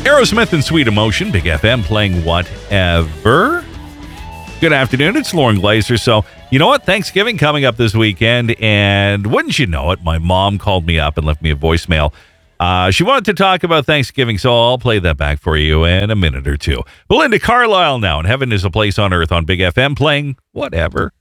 Aerosmith and Sweet Emotion, Big FM playing Whatever. Good afternoon, it's Lauren Glazer. So, you know what? Thanksgiving coming up this weekend, and wouldn't you know it, my mom called me up and left me a voicemail. She wanted to talk about Thanksgiving, so I'll play that back for you in a minute or two. Belinda Carlisle now, and Heaven is a Place on Earth on Big FM playing Whatever.